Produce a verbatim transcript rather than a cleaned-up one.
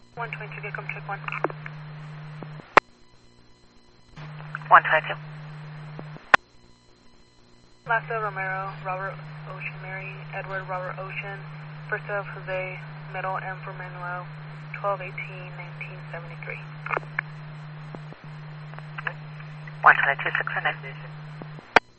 one twenty-two, get come check one. one twenty-two. Lassa Romero, Robert Ocean, Mary, Edward, Robert Ocean, first of Jose, Metal, M for Manuel, twelve eighteen nineteen seventy-three. one twenty-two, six hundred.